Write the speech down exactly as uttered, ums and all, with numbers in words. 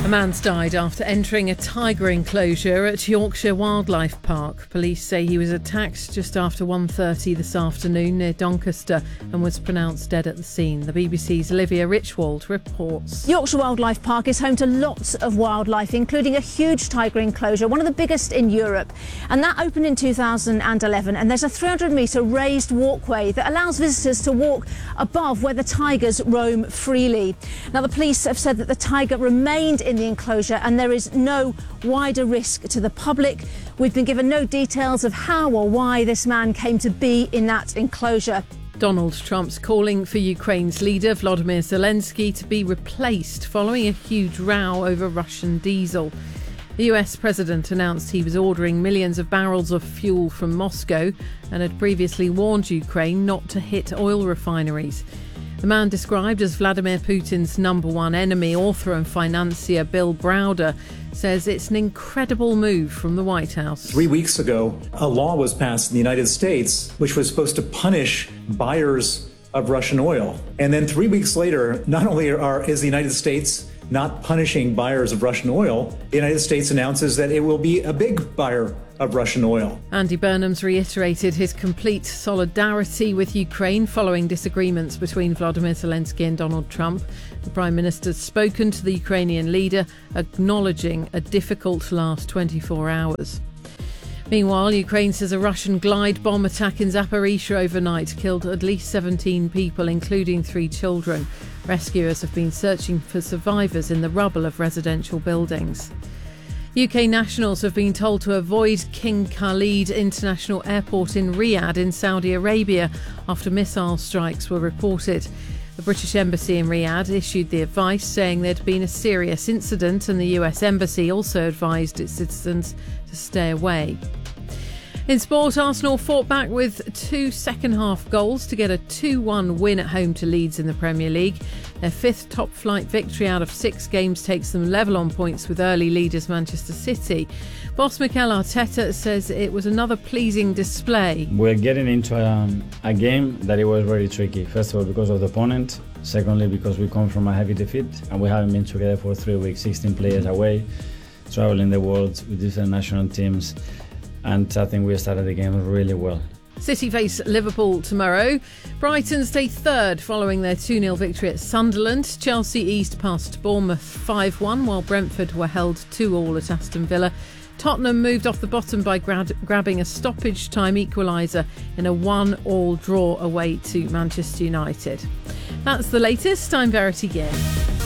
man's died after entering a tiger enclosure at Yorkshire Wildlife Park. Police say he was attacked just after one thirty this afternoon near Doncaster and was pronounced dead at the scene. The B B C's Olivia Richwald reports. Yorkshire Wildlife Park is home to lots of wildlife, including a huge tiger enclosure, one of the biggest in Europe. And that opened in two thousand eleven, and there's a three hundred metre raised walkway that allows visitors to walk above where the tigers roam freely. Now, the police have said that the tiger remained in the enclosure and there is no wider risk to the public. We've been given no details of how or why this man came to be in that enclosure. Donald Trump's calling for Ukraine's leader, Volodymyr Zelensky, to be replaced following a huge row over Russian diesel. The U S president announced he was ordering millions of barrels of fuel from Moscow and had previously warned Ukraine not to hit oil refineries. The man described as Vladimir Putin's number one enemy, author and financier Bill Browder, says it's an incredible move from the White House. Three weeks ago, a law was passed in the United States which was supposed to punish buyers of Russian oil. And then three weeks later, not only are, is the United States not punishing buyers of Russian oil, the United States announces that it will be a big buyer of Russian oil. Andy Burnham's reiterated his complete solidarity with Ukraine following disagreements between Volodymyr Zelensky and Donald Trump. The Prime Minister's spoken to the Ukrainian leader, acknowledging a difficult last twenty-four hours. Meanwhile, Ukraine says a Russian glide bomb attack in Zaporizhzhia overnight killed at least seventeen people, including three children. Rescuers have been searching for survivors in the rubble of residential buildings. U K nationals have been told to avoid King Khalid International Airport in Riyadh in Saudi Arabia after missile strikes were reported. The British Embassy in Riyadh issued the advice, saying there'd been a serious incident, and the U S Embassy also advised its citizens to stay away. In sport, Arsenal fought back with two second-half goals to get a two one win at home to Leeds in the Premier League. Their fifth top-flight victory out of six games takes them level on points with early leaders Manchester City. Boss Mikel Arteta says it was another pleasing display. We're getting into a, a game that it was very tricky. First of all, because of the opponent. Secondly, because we come from a heavy defeat and we haven't been together for three weeks, sixteen players away, traveling the world with different national teams. And I think we started the game really well. City face Liverpool tomorrow. Brighton stay third following their two nil victory at Sunderland. Chelsea eased past Bournemouth five one, while Brentford were held two all at Aston Villa. Tottenham moved off the bottom by grad- grabbing a stoppage time equaliser in a one all draw away to Manchester United. That's the latest. I'm Verity Gill.